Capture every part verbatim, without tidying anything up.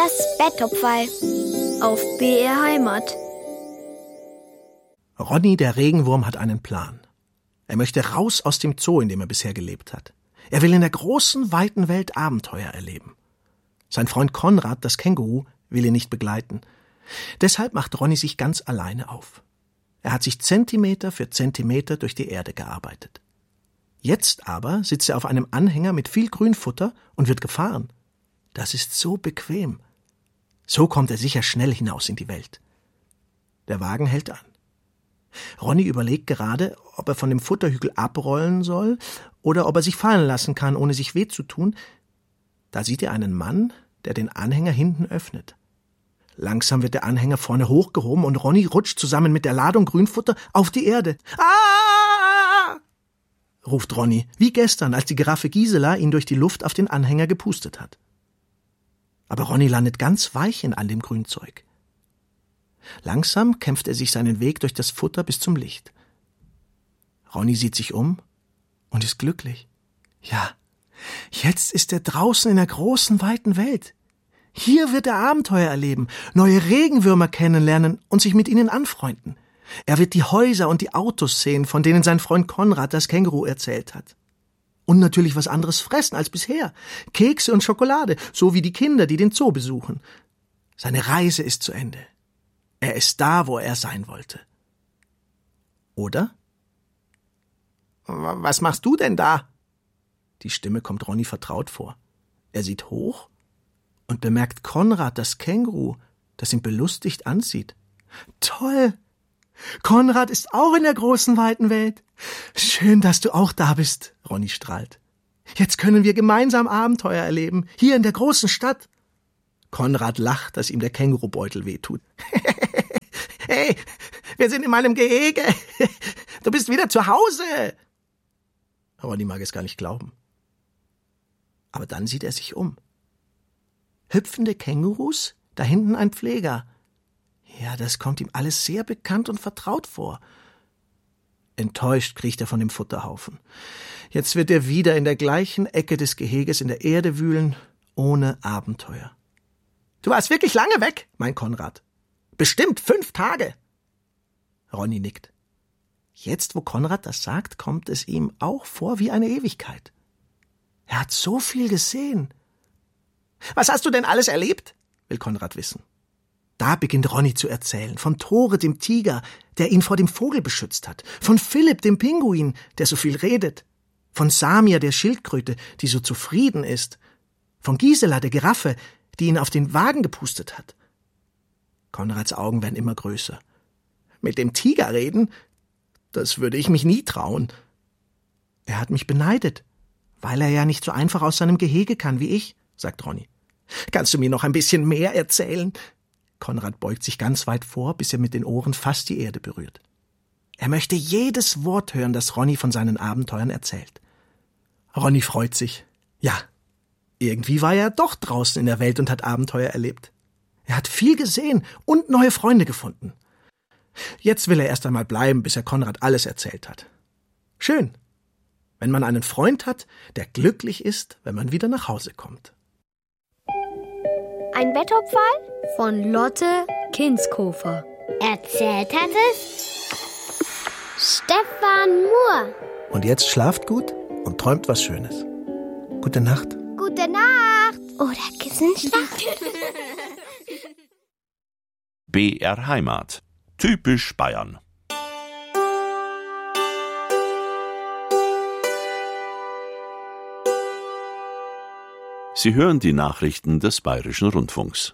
Das Betthupferl auf B R Heimat. Ronny, der Regenwurm, hat einen Plan. Er möchte raus aus dem Zoo, in dem er bisher gelebt hat. Er will in der großen, weiten Welt Abenteuer erleben. Sein Freund Konrad, das Känguru, will ihn nicht begleiten. Deshalb macht Ronny sich ganz alleine auf. Er hat sich Zentimeter für Zentimeter durch die Erde gearbeitet. Jetzt aber sitzt er auf einem Anhänger mit viel Grünfutter und wird gefahren. Das ist so bequem. So kommt er sicher schnell hinaus in die Welt. Der Wagen hält an. Ronny überlegt gerade, ob er von dem Futterhügel abrollen soll oder ob er sich fallen lassen kann, ohne sich weh zu tun. Da sieht er einen Mann, der den Anhänger hinten öffnet. Langsam wird der Anhänger vorne hochgehoben und Ronny rutscht zusammen mit der Ladung Grünfutter auf die Erde. Ah! Ruft Ronny, wie gestern, als die Giraffe Gisela ihn durch die Luft auf den Anhänger gepustet hat. Aber Ronny landet ganz weich in all dem Grünzeug. Langsam kämpft er sich seinen Weg durch das Futter bis zum Licht. Ronny sieht sich um und ist glücklich. Ja, jetzt ist er draußen in der großen, weiten Welt. Hier wird er Abenteuer erleben, neue Regenwürmer kennenlernen und sich mit ihnen anfreunden. Er wird die Häuser und die Autos sehen, von denen sein Freund Konrad, das Känguru, erzählt hat. Und natürlich was anderes fressen als bisher. Kekse und Schokolade, so wie die Kinder, die den Zoo besuchen. Seine Reise ist zu Ende. Er ist da, wo er sein wollte. Oder? Was machst du denn da? Die Stimme kommt Ronny vertraut vor. Er sieht hoch und bemerkt Konrad, das Känguru, das ihn belustigt ansieht. Toll! Konrad ist auch in der großen, weiten Welt. Schön, dass du auch da bist, Ronny strahlt. Jetzt können wir gemeinsam Abenteuer erleben, hier in der großen Stadt. Konrad lacht, dass ihm der Kängurubeutel wehtut. Hey, wir sind in meinem Gehege. Du bist wieder zu Hause. Ronny mag es gar nicht glauben. Aber dann sieht er sich um. Hüpfende Kängurus, da hinten ein Pfleger. Ja, das kommt ihm alles sehr bekannt und vertraut vor. Enttäuscht kriecht er von dem Futterhaufen. Jetzt wird er wieder in der gleichen Ecke des Geheges in der Erde wühlen, ohne Abenteuer. Du warst wirklich lange weg, meint Konrad. Bestimmt fünf Tage. Ronny nickt. Jetzt, wo Konrad das sagt, kommt es ihm auch vor wie eine Ewigkeit. Er hat so viel gesehen. Was hast du denn alles erlebt? Will Konrad wissen. Da beginnt Ronny zu erzählen, von Tore, dem Tiger, der ihn vor dem Vogel beschützt hat, von Philipp, dem Pinguin, der so viel redet, von Samir, der Schildkröte, die so zufrieden ist, von Gisela, der Giraffe, die ihn auf den Wagen gepustet hat. Konrads Augen werden immer größer. Mit dem Tiger reden? Das würde ich mich nie trauen. Er hat mich beneidet, weil er ja nicht so einfach aus seinem Gehege kann wie ich, sagt Ronny. Kannst du mir noch ein bisschen mehr erzählen? Konrad beugt sich ganz weit vor, bis er mit den Ohren fast die Erde berührt. Er möchte jedes Wort hören, das Ronny von seinen Abenteuern erzählt. Ronny freut sich. Ja, irgendwie war er doch draußen in der Welt und hat Abenteuer erlebt. Er hat viel gesehen und neue Freunde gefunden. Jetzt will er erst einmal bleiben, bis er Konrad alles erzählt hat. Schön, wenn man einen Freund hat, der glücklich ist, wenn man wieder nach Hause kommt. Ein Betthupferl von Lotte Kinskofer. Erzählt hat es Stefan Muhr. Und jetzt schlaft gut und träumt was Schönes. Gute Nacht. Gute Nacht. Oder Kissenschlag. B R Heimat. Typisch Bayern. Sie hören die Nachrichten des Bayerischen Rundfunks.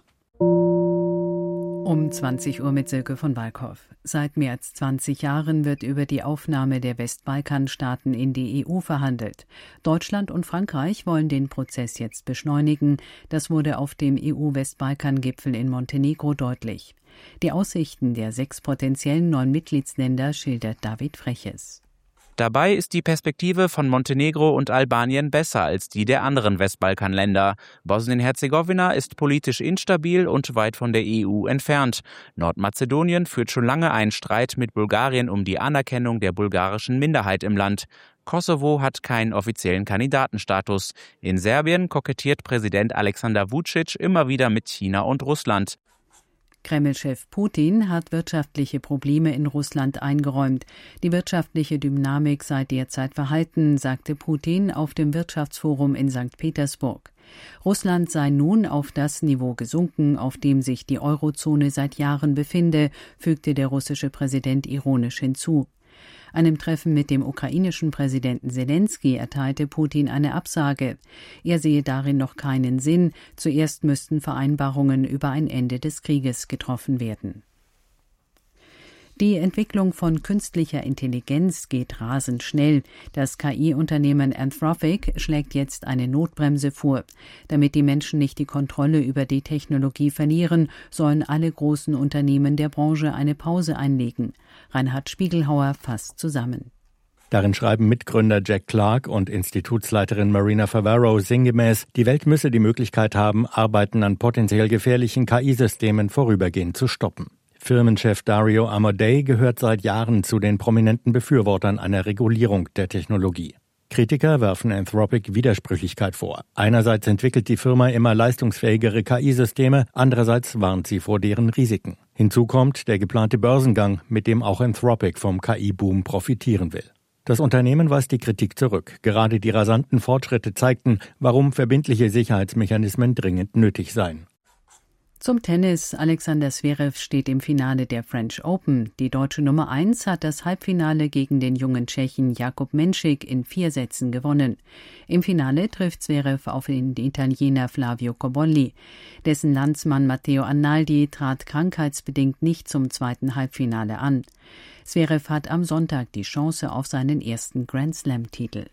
Um zwanzig Uhr mit Silke von Walkhoff. Seit mehr als zwanzig Jahren wird über die Aufnahme der Westbalkanstaaten in die E U verhandelt. Deutschland und Frankreich wollen den Prozess jetzt beschleunigen. Das wurde auf dem E U-Westbalkan-Gipfel in Montenegro deutlich. Die Aussichten der sechs potenziellen neuen Mitgliedsländer schildert David Freches. Dabei ist die Perspektive von Montenegro und Albanien besser als die der anderen Westbalkanländer. Bosnien-Herzegowina ist politisch instabil und weit von der E U entfernt. Nordmazedonien führt schon lange einen Streit mit Bulgarien um die Anerkennung der bulgarischen Minderheit im Land. Kosovo hat keinen offiziellen Kandidatenstatus. In Serbien kokettiert Präsident Alexander Vučić immer wieder mit China und Russland. Kreml-Chef Putin hat wirtschaftliche Probleme in Russland eingeräumt. Die wirtschaftliche Dynamik sei derzeit verhalten, sagte Putin auf dem Wirtschaftsforum in Sankt Petersburg. Russland sei nun auf das Niveau gesunken, auf dem sich die Eurozone seit Jahren befinde, fügte der russische Präsident ironisch hinzu. Einem Treffen mit dem ukrainischen Präsidenten Selensky erteilte Putin eine Absage. Er sehe darin noch keinen Sinn. Zuerst müssten Vereinbarungen über ein Ende des Krieges getroffen werden. Die Entwicklung von künstlicher Intelligenz geht rasend schnell. Das K I-Unternehmen Anthropic schlägt jetzt eine Notbremse vor. Damit die Menschen nicht die Kontrolle über die Technologie verlieren, sollen alle großen Unternehmen der Branche eine Pause einlegen. Reinhard Spiegelhauer fasst zusammen. Darin schreiben Mitgründer Jack Clark und Institutsleiterin Marina Favaro sinngemäß, die Welt müsse die Möglichkeit haben, Arbeiten an potenziell gefährlichen K I-Systemen vorübergehend zu stoppen. Firmenchef Dario Amodei gehört seit Jahren zu den prominenten Befürwortern einer Regulierung der Technologie. Kritiker werfen Anthropic Widersprüchlichkeit vor. Einerseits entwickelt die Firma immer leistungsfähigere K I-Systeme, andererseits warnt sie vor deren Risiken. Hinzu kommt der geplante Börsengang, mit dem auch Anthropic vom K I-Boom profitieren will. Das Unternehmen weist die Kritik zurück. Gerade die rasanten Fortschritte zeigten, warum verbindliche Sicherheitsmechanismen dringend nötig seien. Zum Tennis. Alexander Zverev steht im Finale der French Open. Die deutsche Nummer eins hat das Halbfinale gegen den jungen Tschechen Jakub Menšík in vier Sätzen gewonnen. Im Finale trifft Zverev auf den Italiener Flavio Cobolli. Dessen Landsmann Matteo Annaldi trat krankheitsbedingt nicht zum zweiten Halbfinale an. Zverev hat am Sonntag die Chance auf seinen ersten Grand-Slam-Titel.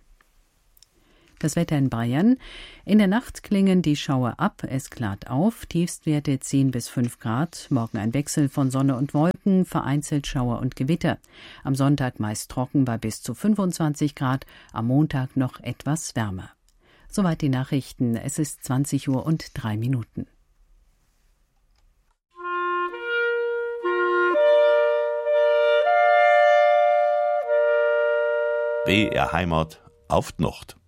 Das Wetter in Bayern. In der Nacht klingen die Schauer ab, es klart auf, Tiefstwerte zehn bis fünf Grad, morgen ein Wechsel von Sonne und Wolken, vereinzelt Schauer und Gewitter. Am Sonntag meist trocken bei bis zu fünfundzwanzig Grad, am Montag noch etwas wärmer. Soweit die Nachrichten, es ist zwanzig Uhr und drei Minuten. B R Heimat auf die Nacht.